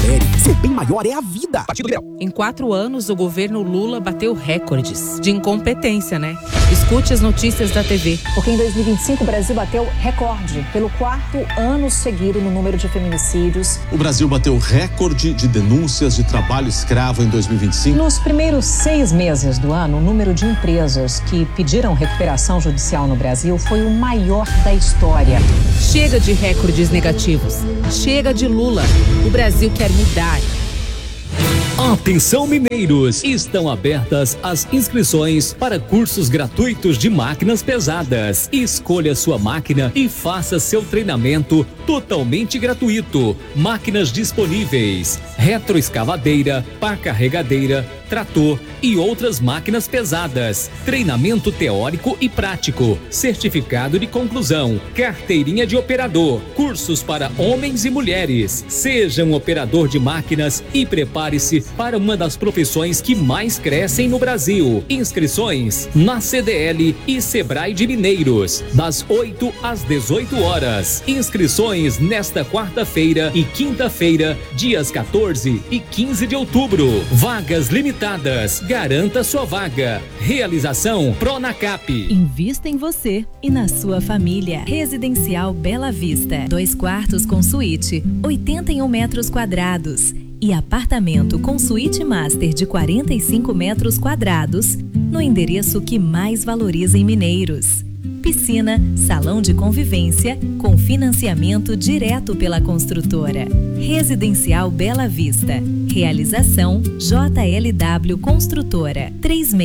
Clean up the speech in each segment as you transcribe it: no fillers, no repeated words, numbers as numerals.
Confere, ser bem maior é a vida. Partido Liberal. Em 4 anos, o governo Lula bateu recordes de incompetência, né? Escute as notícias da TV. Porque em 2025 o Brasil bateu recorde pelo 4º ano seguido no número de feminicídios. O Brasil bateu recorde de denúncias de trabalho escravo em 2025. Nos primeiros 6 meses do ano, o número de empresas que pediram recuperação judicial no Brasil foi o maior da história. Chega de recordes negativos. Chega de Lula. O Brasil quer mudar. Atenção, mineiros! Estão abertas as inscrições para cursos gratuitos de máquinas pesadas. Escolha sua máquina e faça seu treinamento totalmente gratuito. Máquinas disponíveis: retroescavadeira, pá carregadeira, trator e outras máquinas pesadas. Treinamento teórico e prático. Certificado de conclusão. Carteirinha de operador. Cursos para homens e mulheres. Seja um operador de máquinas e prepare-se para uma das profissões que mais crescem no Brasil. Inscrições na CDL e Sebrae de Mineiros, das 8 às 18 horas. Inscrições nesta quarta-feira e quinta-feira, dias 14 e 15 de outubro. Vagas limitadas. Garanta sua vaga. Realização Pronacap. Invista em você e na sua família. Residencial Bela Vista. 2 quartos com suíte, 81 metros quadrados. E apartamento com suíte master de 45 metros quadrados, no endereço que mais valoriza em Mineiros. Piscina, salão de convivência, com financiamento direto pela construtora. Residencial Bela Vista. Realização JLW Construtora.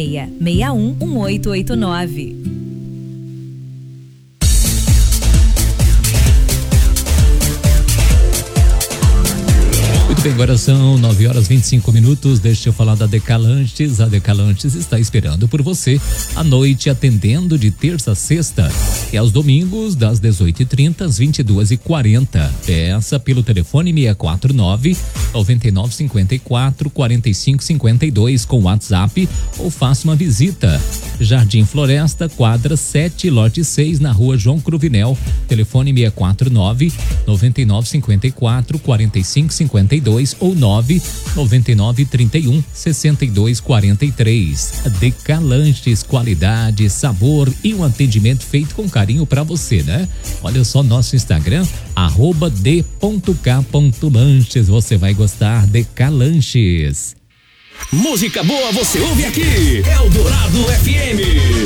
36611889. Bem, agora são 9 horas 25 minutos. Deixa eu falar da Decalanches. A Decalanches está esperando por você à noite, atendendo de terça a sexta e aos domingos das 18h30 às 22h40. Peça pelo telefone 649-9954-4552 com WhatsApp ou faça uma visita. Jardim Floresta, quadra 7, lote 6, na rua João Cruvinel. Telefone 649-9954-4552 ou 99931-6243. Decalanches, qualidade, sabor e um atendimento feito com carinho pra você, né? Olha só nosso Instagram, @d.k.lanches. Você vai gostar. Decalanches. Música boa você ouve aqui. Eldorado FM.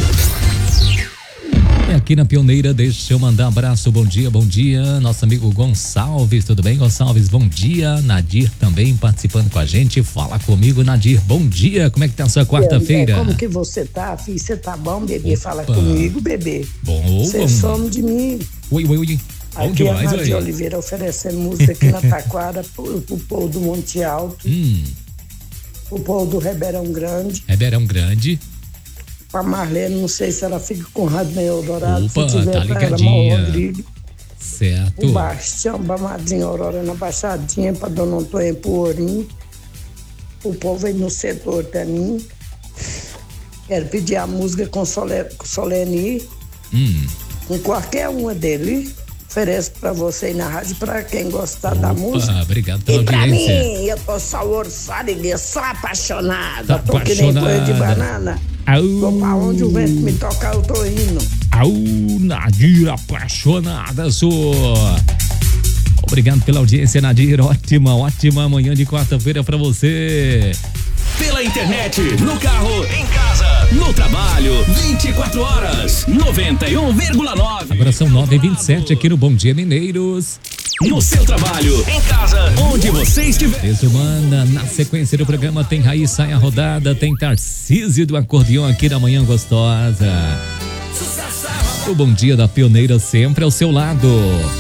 Aqui na Pioneira, deixa eu mandar um abraço, bom dia, nosso amigo Gonçalves, tudo bem, Gonçalves? Bom dia, Nadir também participando com a gente, fala comigo, Nadir, bom dia, como é que tá a sua quarta-feira? Como que você tá, filho? Você tá bom, bebê? Opa. Fala comigo, bebê. Bom. Você some de mim. Oi. Bom aqui demais, a Nadir Oliveira oferecendo música aqui na Taquara pro povo do Monte Alto, o povo do Ribeirão Grande. Pra Marlene, não sei se ela fica com rádio na Eldorado. Opa, se tiver tá pra ligadinha. ela, Rodrigo. Certo. O Bastião, pra Madrinha Aurora na Baixadinha, pra Dona Antônia pro Ourinho. O povo aí no setor também. Quero pedir a música com Soleni. Com qualquer uma dele. Ofereço pra você aí na rádio, pra quem gostar da música. Obrigado pela e pra audiência. mim, eu tô só orçada e só apaixonada. Tô que nem coisa de banana. Tô pra onde o vento me tocar, eu tô indo. Nadir, apaixonada, sua. Obrigado pela audiência, Nadir. Ótima manhã de quarta-feira pra você. Pela internet, no carro, em casa, no trabalho, 24 horas, 91,9. Agora são 9h27 aqui no Bom Dia Mineiros. No seu trabalho, em casa, onde você estiver. Desumana, na sequência do programa tem Raíssa Saia Rodada, tem Tarcísio do Acordeão aqui na Manhã Gostosa. O Bom Dia da Pioneira sempre ao seu lado.